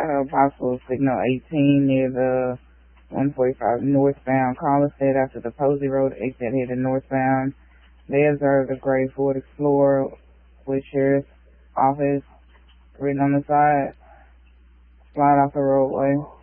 possible signal 18 near the 145 northbound Collinstead after the Posey Road exit headed northbound. They observed a gray Ford Explorer with Sheriff's Office written on the side. Slide off the roadway.